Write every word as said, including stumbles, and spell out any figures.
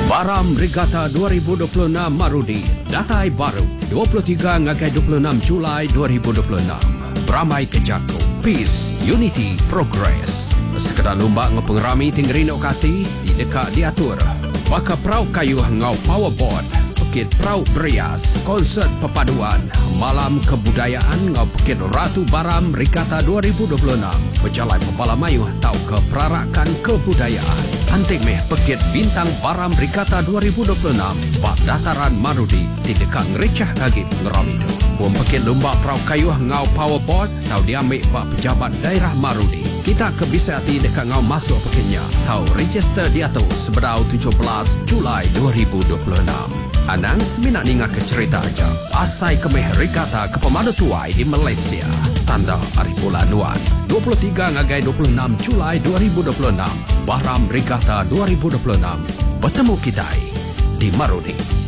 Baram Regatta dua ribu dua puluh enam Marudi. Datai baru dua puluh tiga hingga dua puluh enam Julai dua ribu dua puluh enam. Beramai Kejaku. Peace, Unity, Progress. Sekedar lomba ngepengerami tinggi nok kati di dekat diatur. Baka Prau Kayu ngau Powerboard. Pekit Prau Berias, konsert perpaduan, malam kebudayaan ngau Pekit Ratu Baram Regatta dua ribu dua puluh enam. Berjalan Pepala Mayuh tau ke perarakan kebudayaan. Anting meh Pekit Bintang Baram Regatta dua ribu dua puluh enam. Bak dataran Marudi di dekat ngerecah kagip ngeram itu. Buang Pekit Lomba Prau Kayuh ngau Powerboard tau diambil bak pejabat daerah Marudi. Kita ke bisa hati dekat ngau masuk pekitnya. Tau register dia tu sebedau tujuh belas Julai dua ribu dua puluh enam. Anang seminat ningat ke cerita aja. Asai kemeh Regatta ke pemadu tuai di Malaysia. Tanda Hari Bulan Nuan. dua puluh tiga hingga dua puluh enam Julai dua ribu dua puluh enam. Baram Regatta dua ribu dua puluh enam. Bertemu kita di Marudi.